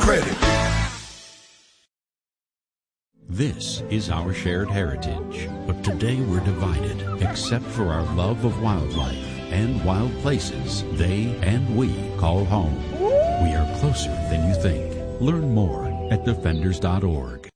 credit. This is our shared heritage, but today we're divided, except for our love of wildlife and wild places they and we call home. We are closer than you think. Learn more at defenders.org.